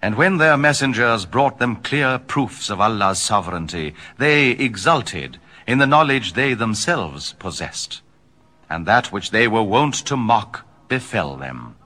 And when their messengers brought them clear proofs of Allah's sovereignty, they exulted in the knowledge they themselves possessed. And that which they were wont to mock befell them.